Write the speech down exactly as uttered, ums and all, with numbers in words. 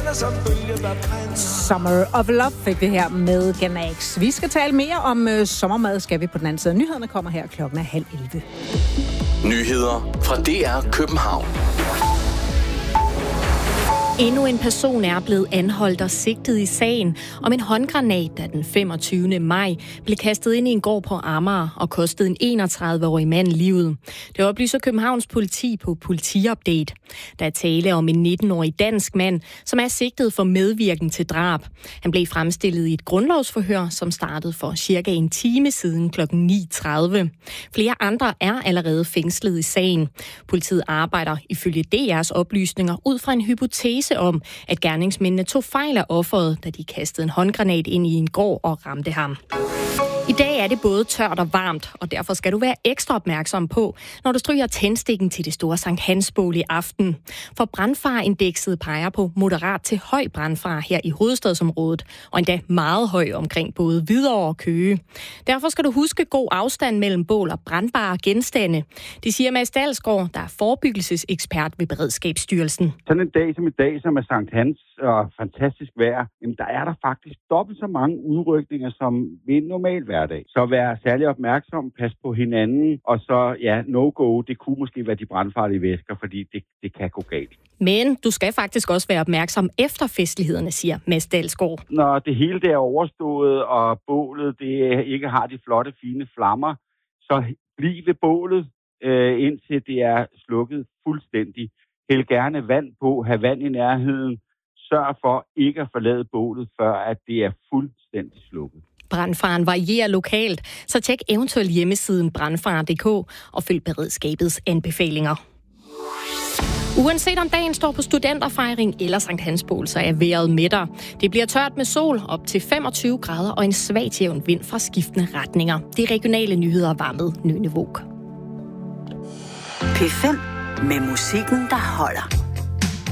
Summer of Love fik vi her med Ganax. Vi skal tale mere om øh, sommermad, skal vi på den anden side. Nyhederne kommer her klokken er halv elleve. Nyheder fra D R København. Endnu en person er blevet anholdt og sigtet i sagen om en håndgranat, der den femogtyvende maj blev kastet ind i en gård på Amager og kostede en enogtredive-årig mand livet. Det oplyser Københavns politi på Politiupdate. Der er tale om en nitten-årig dansk mand, som er sigtet for medvirken til drab. Han blev fremstillet i et grundlovsforhør, som startede for cirka en time siden klokken ni tredive. Flere andre er allerede fængslet i sagen. Politiet arbejder ifølge D R's oplysninger ud fra en hypotese om, at gerningsmændene tog fejl af offeret, da de kastede en håndgranat ind i en gård og ramte ham. I dag er det både tørt og varmt, og derfor skal du være ekstra opmærksom på, når du stryger tændstikken til det store Sankt Hans-bål i aften. For brandfareindekset peger på moderat til høj brandfare her i hovedstadsområdet, og endda meget høj omkring både Hvidovre og Køge. Derfor skal du huske god afstand mellem bål og brandbare genstande. Det siger Mads Dalsgaard, der er forebyggelsesekspert ved Beredskabsstyrelsen. Sådan en dag som i dag, som er Sankt Hans og fantastisk vejr, jamen der er der faktisk dobbelt så mange udrykninger som ved en normal hverdag. Så vær særlig opmærksom, pas på hinanden, og så ja, no-go, det kunne måske være de brandfarlige væsker, fordi det, det kan gå galt. Men du skal faktisk også være opmærksom efter festlighederne, siger Mads Dalsgaard. Når det hele det er overstået, og bålet det ikke har de flotte, fine flammer, så bliv ved bålet, øh, indtil det er slukket fuldstændig. Hæld gerne vand på, have vand i nærheden. Sørg for ikke at forlade bålet, før at det er fuldstændig slukket. Brandfaren varierer lokalt, så tjek eventuelt hjemmesiden brandfare punktum d k og følg beredskabets anbefalinger. Uanset om dagen står på studenterfejring eller Sankt Hans-bål, så er vejret mætter. Det bliver tørt med sol op til femogtyve grader og en svagt jævn vind fra skiftende retninger. De regionale nyheder var med Nøgne Våg. P fem med musikken, der holder.